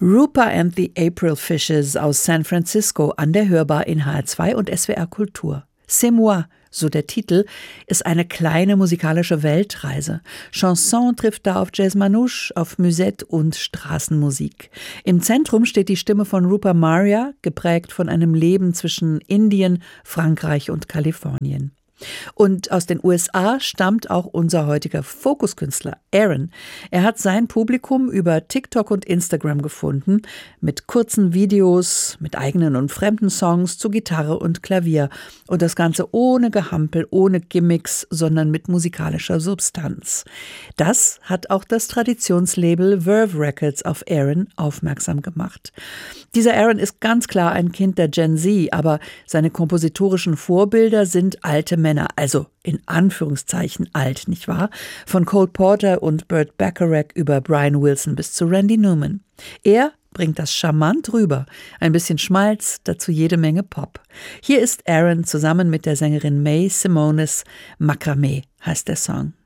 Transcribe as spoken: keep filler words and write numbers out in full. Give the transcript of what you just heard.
Rupa and the April Fishes aus San Francisco an der Hörbar in H R zwei und S W R Kultur. C'est moi, so der Titel, ist eine kleine musikalische Weltreise. Chanson trifft da auf Jazz Manouche, auf Musette und Straßenmusik. Im Zentrum steht die Stimme von Rupa Marya, geprägt von einem Leben zwischen Indien, Frankreich und Kalifornien. Und aus den U S A stammt auch unser heutiger Fokuskünstler Aaron. Er hat sein Publikum über TikTok und Instagram gefunden, mit kurzen Videos, mit eigenen und fremden Songs zu Gitarre und Klavier. Und das Ganze ohne Gehampel, ohne Gimmicks, sondern mit musikalischer Substanz. Das hat auch das Traditionslabel Verve Records auf Aaron aufmerksam gemacht. Dieser Aaron ist ganz klar ein Kind der Gen Z, aber seine kompositorischen Vorbilder sind alte Männer, also in Anführungszeichen alt, nicht wahr? Von Cole Porter und Burt Bacharach über Brian Wilson bis zu Randy Newman. Er bringt das charmant rüber. Ein bisschen Schmalz, dazu jede Menge Pop. Hier ist Aaron zusammen mit der Sängerin Mae Simonis. Makramee heißt der Song.